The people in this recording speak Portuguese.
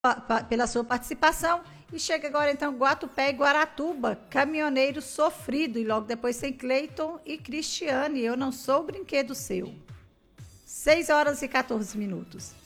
pela sua participação. E chega agora, então, Guatupé e Guaratuba, Caminhoneiro Sofrido. E logo depois tem Cleiton e Cristiane, Eu Não Sou Brinquedo Seu. 6 horas e 14 minutos.